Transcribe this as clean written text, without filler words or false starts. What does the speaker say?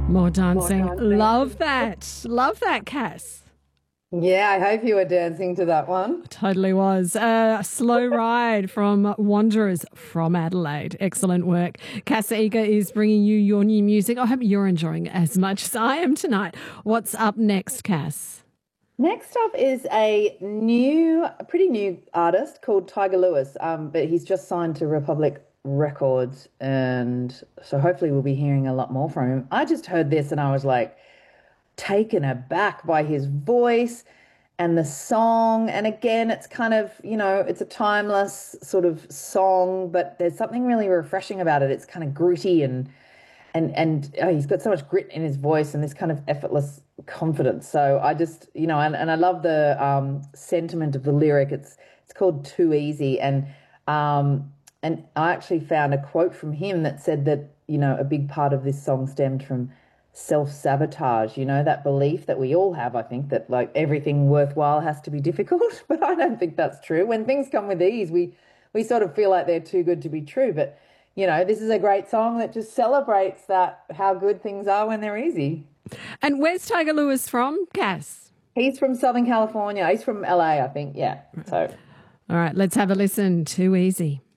More dancing. Love that. Love that, Cass. Yeah, I hope you were dancing to that one. Totally was. Slow Ride from Wanderers from Adelaide. Excellent work. Cass Eager is bringing you your new music. I hope you're enjoying it as much as I am tonight. What's up next, Cass? Next up is a pretty new artist called Tiger Lewis, but he's just signed to Republic Records, and so hopefully we'll be hearing a lot more from him. I just heard this and I was like taken aback by his voice and the song. And again, it's kind of, it's a timeless sort of song, but there's something really refreshing about it. It's kind of gritty and he's got so much grit in his voice and this kind of effortless confidence. So I just, and I love the sentiment of the lyric. It's called Too Easy. And I actually found a quote from him that said that, a big part of this song stemmed from self-sabotage, that belief that we all have, I think, that like everything worthwhile has to be difficult. But I don't think that's true. When things come with ease, we sort of feel like they're too good to be true. But this is a great song that just celebrates that, how good things are when they're easy. And where's Tiger Lewis from, Cass? He's from Southern California. He's from LA, I think. Yeah. So. All right, let's have a listen. Too Easy.